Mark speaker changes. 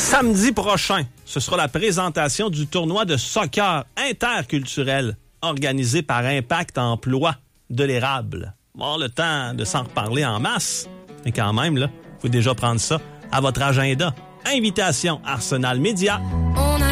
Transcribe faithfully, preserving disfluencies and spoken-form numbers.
Speaker 1: Samedi prochain, ce sera la présentation du tournoi de soccer interculturel organisé par Impact Emploi de l'Érable. On va avoir le temps de s'en reparler en masse, mais quand même, là, vous pouvez déjà prendre ça à votre agenda. Invitation Arsenal Média.